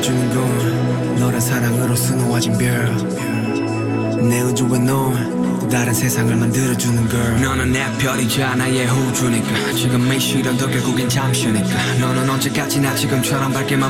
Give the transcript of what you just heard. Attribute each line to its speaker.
Speaker 1: 해주는 건 너란 사랑으로 수놓아진 별내 우주에 넌 다른 세상을 만들어주는 걸. 너는 내 별이자 나의 호주니까 지금 이 시련도 결국엔 잠시니까 너는 언제까지나 지금처럼 밝게만